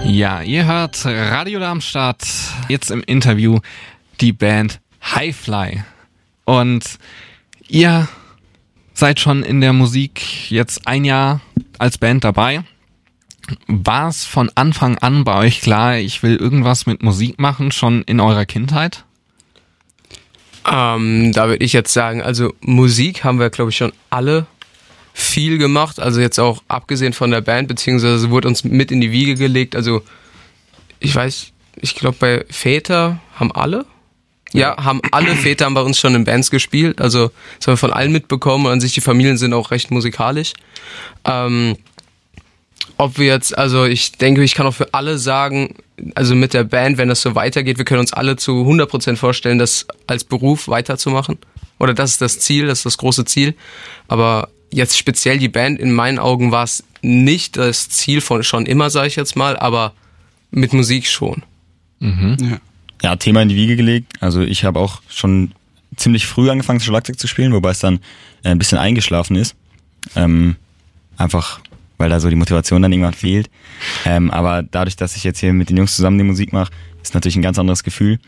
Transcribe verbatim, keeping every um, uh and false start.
Ja, ihr hört Radio Darmstadt, jetzt im Interview die Band Highfly. Und ihr seid schon in der Musik jetzt ein Jahr als Band dabei. War es von Anfang an bei euch klar, ich will irgendwas mit Musik machen, schon in eurer Kindheit? Ähm, da würde ich jetzt sagen, also Musik haben wir, glaube ich, schon alle viel gemacht. Also jetzt auch abgesehen von der Band, beziehungsweise wurde uns mit in die Wiege gelegt. Also ich weiß, ich glaube bei Väter haben alle, ja, haben alle Väter haben bei uns schon in Bands gespielt. Also das haben wir von allen mitbekommen und an sich die Familien sind auch recht musikalisch. Ähm, ob wir jetzt, also ich denke, ich kann auch für alle sagen, also mit der Band, wenn das so weitergeht, wir können uns alle zu hundert Prozent vorstellen, das als Beruf weiterzumachen. Oder das ist das Ziel, das ist das große Ziel. Aber jetzt speziell die Band, in meinen Augen war es nicht das Ziel von schon immer, sage ich jetzt mal, aber mit Musik schon. Mhm. Ja. ja, Thema in die Wiege gelegt. Also ich habe auch schon ziemlich früh angefangen, Schlagzeug zu spielen, wobei es dann ein bisschen eingeschlafen ist. Ähm, einfach, weil da so die Motivation dann irgendwann fehlt. Ähm, aber dadurch, dass ich jetzt hier mit den Jungs zusammen die Musik mache, ist natürlich ein ganz anderes Gefühl.